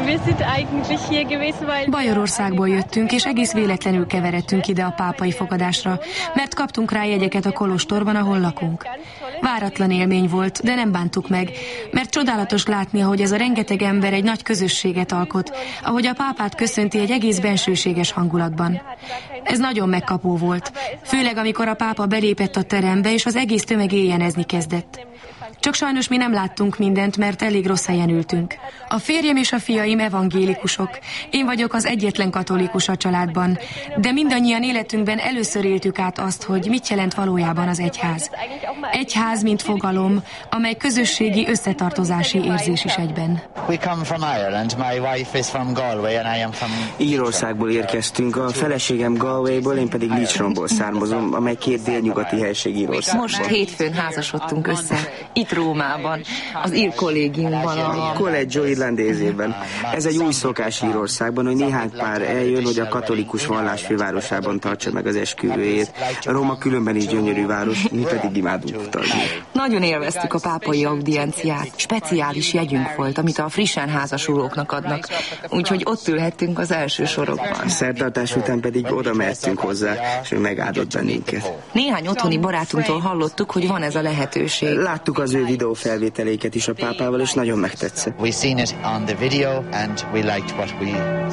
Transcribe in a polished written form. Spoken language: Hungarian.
Bajorországból jöttünk, és egész véletlenül keveredtünk ide a pápai fogadásra, mert kaptunk rá jegyeket a kolostorban, ahol lakunk. Váratlan élmény volt, de nem bántuk meg, mert csodálatos látni, ahogy ez a rengeteg ember egy nagy közösséget alkot, ahogy a pápát köszönti egy egész bensőséges hangulatban. Ez nagyon megkapó volt, főleg amikor a pápa belépett a terembe, és az egész tömeg éjjenezni kezdett. Csak sajnos mi nem láttunk mindent, mert elég rossz helyen ültünk. A férjem és a fiaim evangélikusok. Én vagyok az egyetlen katolikus a családban, de mindannyian életünkben először éltük át azt, hogy mit jelent valójában az egyház. Egyház, mint fogalom, amely közösségi összetartozási érzés is egyben. Írországból érkeztünk, a feleségem Galwayból, én pedig Leitrimból származom, amely két délnyugati helység Írországban. Most hétfőn házasodtunk össze, itt Rómában, az ír kollégiumban. A Collegio Irlandésében. Ez egy új szokás Írországban, hogy néhány pár eljön, hogy a katolikus vallás fővárosában tartsa meg az esküvőjét. Róma különben is gyönyörű város, mi pedig imádunk utazni. Nagyon élveztük a pápai audienciát. Speciális jegyünk volt, amit a frissen házasulóknak adnak, úgyhogy ott ülhettünk az első sorokban. A szertartás után pedig oda mehettünk hozzá, és ő megáldott bennünket. Néhány otthoni barátunktól hallottuk, hogy van ez a lehetőség. Láttuk az ő videófelvételéket is a pápával, és nagyon megtetszett.